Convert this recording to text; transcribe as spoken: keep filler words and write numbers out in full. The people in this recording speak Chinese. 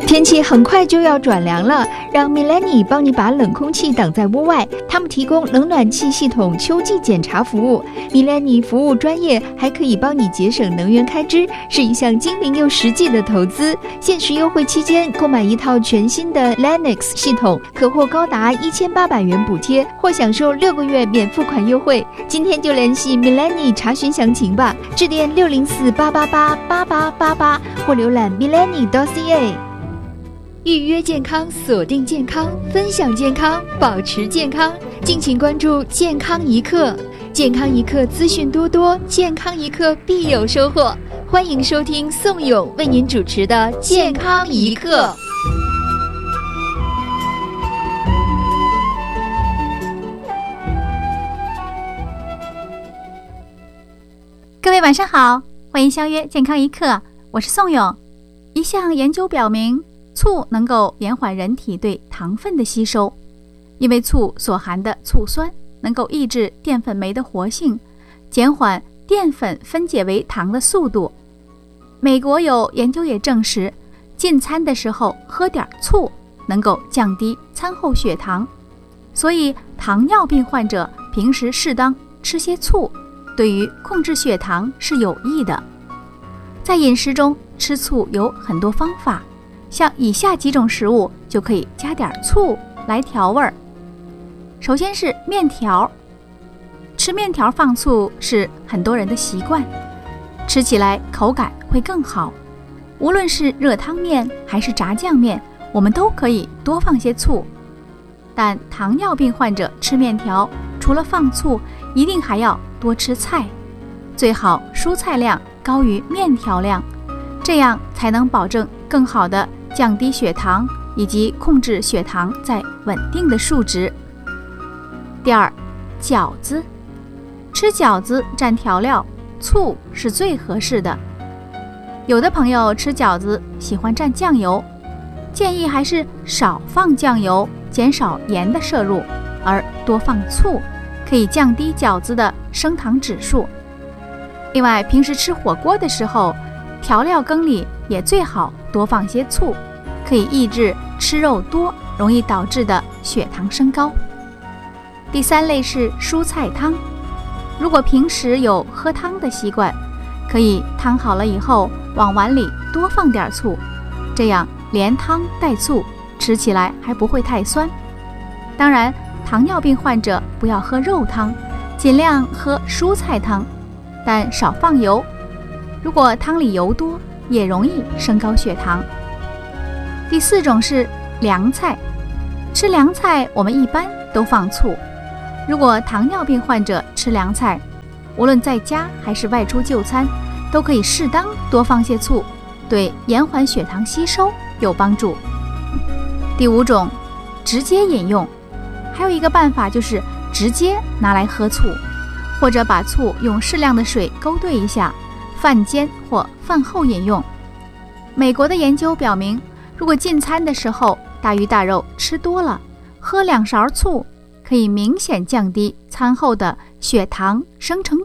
天气很快就要转凉了，让 Milani 帮你把冷空气挡在屋外。他们提供冷暖气系统秋季检查服务。Milani 服务专业，还可以帮你节省能源开支，是一项精明又实际的投资。限时优惠期间，购买一套全新的 Lennox 系统，可获高达一千八百元补贴，或享受六个月免付款优惠。今天就联系 Milani 查询详情吧，致电六零四八八八八八八八或浏览 milani 点 c a。预约健康，锁定健康，分享健康，保持健康。敬请关注健康一刻，健康一刻资讯多多，健康一刻必有收获。欢迎收听宋勇为您主持的健康一刻。 各位晚上好，欢迎相约健康一刻，我是宋勇。一项研究表明，醋能够延缓人体对糖分的吸收，因为醋所含的醋酸能够抑制淀粉酶的活性，减缓淀粉分解为糖的速度。美国有研究也证实，进餐的时候喝点醋能够降低餐后血糖，所以糖尿病患者平时适当吃些醋，对于控制血糖是有益的。在饮食中吃醋有很多方法，像以下几种食物就可以加点醋来调味儿。首先是面条，吃面条放醋是很多人的习惯，吃起来口感会更好。无论是热汤面还是炸酱面，我们都可以多放些醋。但糖尿病患者吃面条，除了放醋，一定还要多吃菜，最好蔬菜量高于面条量，这样才能保证更好的降低血糖以及控制血糖在稳定的数值。第二，饺子，吃饺子蘸调料，醋是最合适的。有的朋友吃饺子喜欢蘸酱油，建议还是少放酱油，减少盐的摄入，而多放醋，可以降低饺子的升糖指数。另外，平时吃火锅的时候，调料羹里也最好多放些醋，可以抑制吃肉多容易导致的血糖升高。第三类是蔬菜汤，如果平时有喝汤的习惯，可以汤好了以后往碗里多放点醋，这样连汤带醋，吃起来还不会太酸。当然，糖尿病患者不要喝肉汤，尽量喝蔬菜汤，但少放油，如果汤里油多，也容易升高血糖。第四种是凉菜，吃凉菜我们一般都放醋。如果糖尿病患者吃凉菜，无论在家还是外出就餐，都可以适当多放些醋，对延缓血糖吸收有帮助。第五种，直接饮用，还有一个办法就是直接拿来喝醋，或者把醋用适量的水勾兑一下，饭间或饭后饮用。美国的研究表明，如果进餐的时候大鱼大肉吃多了，喝两勺醋可以明显降低餐后的血糖生成